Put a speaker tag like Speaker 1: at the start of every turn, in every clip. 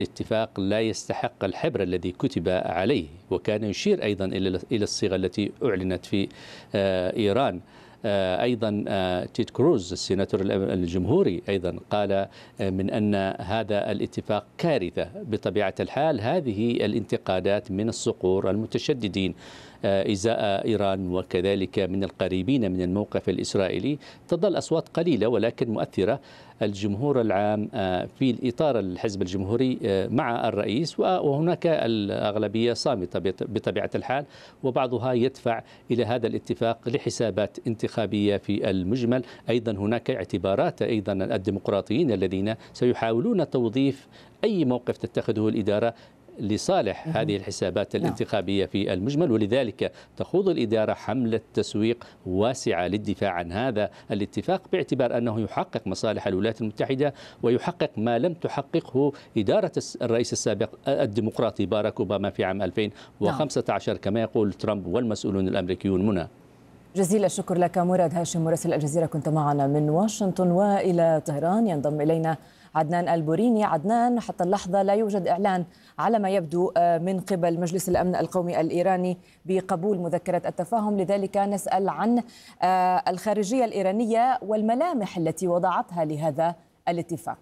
Speaker 1: الاتفاق لا يستحق الحبر الذي كتب عليه، وكان يشير أيضا إلى الصيغة التي أعلنت في إيران. أيضا تيد كروز السيناتور الجمهوري أيضا قال من أن هذا الاتفاق كارثة. بطبيعة الحال هذه الانتقادات من الصقور المتشددين إزاء إيران وكذلك من القريبين من الموقف الإسرائيلي تظل أصوات قليلة ولكن مؤثرة. الجمهور العام في الإطار الحزب الجمهوري مع الرئيس، وهناك الأغلبية صامتة بطبيعة الحال، وبعضها يدفع إلى هذا الاتفاق لحسابات انتخابية في المجمل. أيضا هناك اعتبارات أيضا الديمقراطيين الذين سيحاولون توظيف أي موقف تتخذه الإدارة لصالح هذه الحسابات الانتخابية في المجمل، ولذلك تخوض الإدارة حملة تسويق واسعة للدفاع عن هذا الاتفاق باعتبار أنه يحقق مصالح الولايات المتحدة ويحقق ما لم تحققه إدارة الرئيس السابق الديمقراطي باراك أوباما في عام 2015 كما يقول ترامب والمسؤولون الأمريكيون. منى،
Speaker 2: جزيل الشكر لك مراد هاشم مراسل الجزيرة، كنت معنا من واشنطن. وإلى طهران ينضم إلينا عدنان البوريني. عدنان، حتى اللحظة لا يوجد إعلان على ما يبدو من قبل مجلس الأمن القومي الإيراني بقبول مذكرة التفاهم، لذلك نسأل عن الخارجية الإيرانية والملامح التي وضعتها لهذا الاتفاق.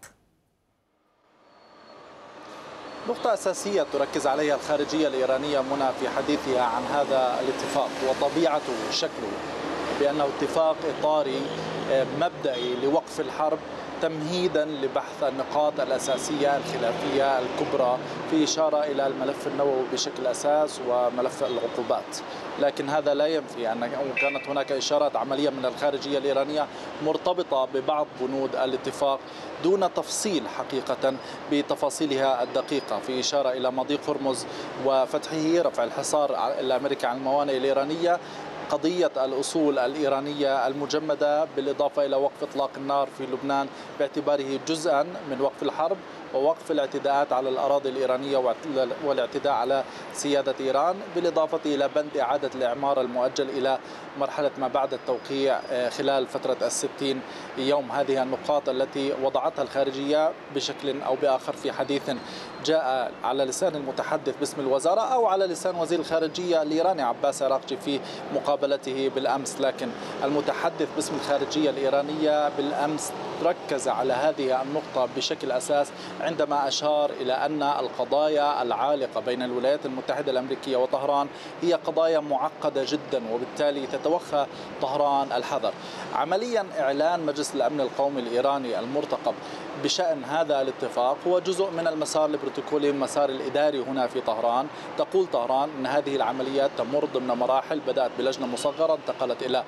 Speaker 3: نقطة أساسية تركز عليها الخارجية الإيرانية منى في حديثها عن هذا الاتفاق وطبيعته وشكله، بأنه اتفاق إطاري مبدئي لوقف الحرب تمهيدا لبحث النقاط الأساسية الخلافية الكبرى، في إشارة إلى الملف النووي بشكل أساس وملف العقوبات. لكن هذا لا ينفي أن كانت هناك إشارات عملية من الخارجية الإيرانية مرتبطة ببعض بنود الاتفاق دون تفصيل حقيقة بتفاصيلها الدقيقة، في إشارة إلى مضيق هرمز وفتحه، رفع الحصار الأمريكي عن الموانئ الإيرانية، قضية الأصول الإيرانية المجمدة، بالإضافة إلى وقف إطلاق النار في لبنان باعتباره جزءا من وقف الحرب ووقف الاعتداءات على الأراضي الإيرانية والاعتداء على سيادة إيران، بالإضافة إلى بند إعادة الإعمار المؤجل إلى مرحلة ما بعد التوقيع خلال فترة 60 يوم. هذه النقاط التي وضعتها الخارجية بشكل أو بآخر في حديث جاء على لسان المتحدث باسم الوزارة أو على لسان وزير الخارجية الإيراني عباس عراقجي في مقابلته بالأمس. لكن المتحدث باسم الخارجية الإيرانية بالأمس ركز على هذه النقطة بشكل أساس عندما أشار إلى أن القضايا العالقة بين الولايات المتحدة الأمريكية وطهران هي قضايا معقدة جدا، وبالتالي تتوخى طهران الحذر. عمليا إعلان مجلس الأمن القومي الإيراني المرتقب بشأن هذا الاتفاق هو جزء من المسار البروتوكولي، المسار الإداري هنا في طهران. تقول طهران أن هذه العمليات تمر ضمن مراحل، بدأت بلجنة مصغرة انتقلت إلى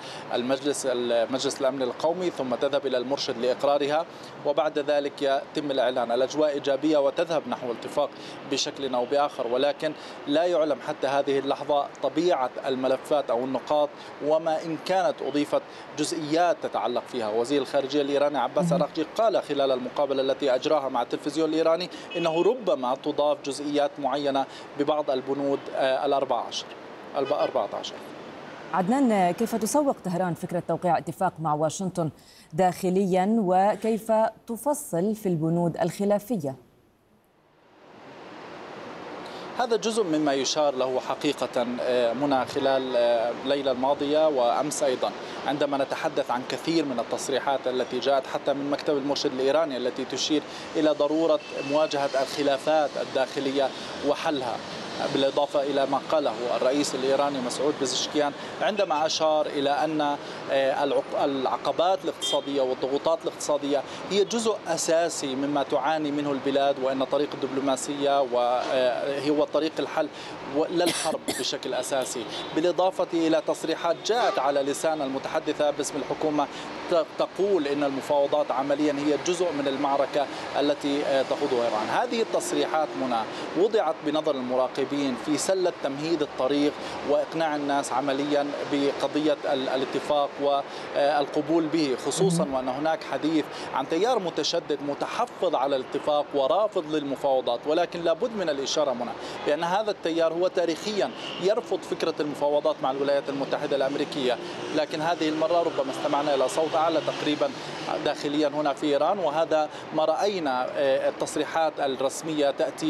Speaker 3: مجلس الأمن القومي ثم تذهب إلى المرشد لإقرارها، وبعد ذلك يتم الإعلان. الأجواء إيجابية وتذهب نحو اتفاق بشكل أو بآخر، ولكن لا يعلم حتى هذه اللحظة طبيعة الملفات أو النقاط، وما إن كانت أضيفت جزئيات تتعلق فيها. وزير الخارجية الإيراني عباس عراقجي قال خلال المقابلة التي أجراها مع التلفزيون الإيراني إنه ربما تضاف جزئيات معينة ببعض البنود 14.
Speaker 2: عدنان، كيف تسوق طهران فكرة توقيع اتفاق مع واشنطن داخليا، وكيف تفصل في البنود الخلافية؟
Speaker 3: هذا جزء مما يشار له حقيقة منى خلال الليلة الماضية وأمس أيضا، عندما نتحدث عن كثير من التصريحات التي جاءت حتى من مكتب المرشد الإيراني التي تشير إلى ضرورة مواجهة الخلافات الداخلية وحلها، بالإضافة إلى ما قاله الرئيس الإيراني مسعود بزشكيان عندما أشار إلى أن العقبات الاقتصادية والضغوطات الاقتصادية هي جزء أساسي مما تعاني منه البلاد، وأن طريق الدبلوماسية هو طريق الحل للحرب بشكل أساسي، بالإضافة إلى تصريحات جاءت على لسان المتحدثة باسم الحكومة تقول إن المفاوضات عمليا هي جزء من المعركة التي تخوضها إيران. هذه التصريحات منى وضعت بنظر المراقبين اللاعبين في سلة تمهيد الطريق وإقناع الناس عمليا بقضية الاتفاق والقبول به، خصوصا وأن هناك حديث عن تيار متشدد متحفظ على الاتفاق ورافض للمفاوضات. ولكن لابد من الإشارة هنا بأن هذا التيار هو تاريخيا يرفض فكرة المفاوضات مع الولايات المتحدة الأمريكية، لكن هذه المرة ربما استمعنا إلى صوت أعلى تقريبا داخليا هنا في إيران، وهذا ما رأينا التصريحات الرسمية تأتي